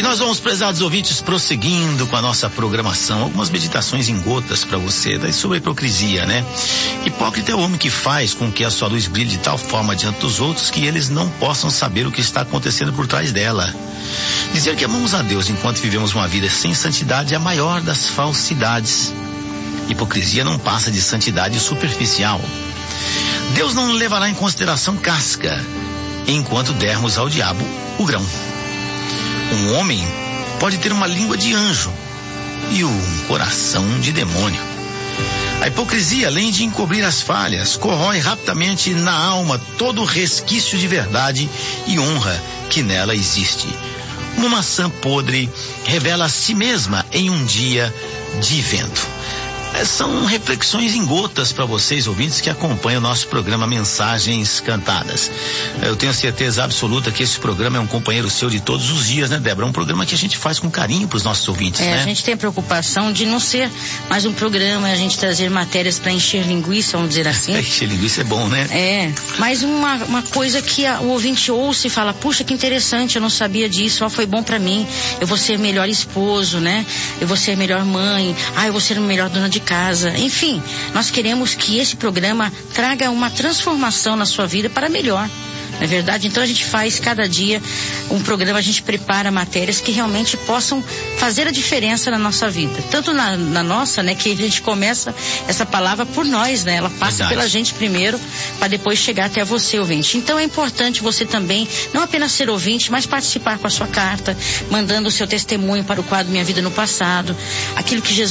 nós vamos, prezados ouvintes, prosseguindo com a nossa programação. Algumas meditações em gotas para você, sobre a hipocrisia, né? Hipócrita é o homem que faz com que a sua luz brilhe de tal forma diante dos outros que eles não possam saber o que está acontecendo por trás dela. Dizer que amamos a Deus enquanto vivemos uma vida sem santidade é a maior das falsidades. Hipocrisia não passa de santidade superficial. Deus não levará em consideração casca, enquanto dermos ao diabo o grão. Um homem pode ter uma língua de anjo e um coração de demônio. A hipocrisia, além de encobrir as falhas, corrói rapidamente na alma todo o resquício de verdade e honra que nela existe. Uma maçã podre revela a si mesma em um dia de vento. São reflexões em gotas para vocês, ouvintes, que acompanham o nosso programa Mensagens Cantadas. Eu tenho certeza absoluta que esse programa é um companheiro seu de todos os dias, né, Débora? É um programa que a gente faz com carinho para os nossos ouvintes, né? A gente tem a preocupação de não ser mais um programa, a gente trazer matérias para encher linguiça, vamos dizer assim. Encher linguiça é bom, né? Mas uma coisa que o ouvinte ouça e fala, puxa, que interessante, eu não sabia disso, foi bom para mim, eu vou ser melhor esposo, né? Eu vou ser melhor mãe, eu vou ser melhor dona de casa. Enfim, nós queremos que esse programa traga uma transformação na sua vida para melhor. Não é verdade? Então a gente faz cada dia um programa, a gente prepara matérias que realmente possam fazer a diferença na nossa vida. Tanto na nossa, né, que a gente começa essa palavra por nós, né? Ela passa pela gente primeiro, para depois chegar até você, ouvinte. Então é importante você também, não apenas ser ouvinte, mas participar com a sua carta, mandando o seu testemunho para o quadro Minha Vida no Passado, aquilo que Jesus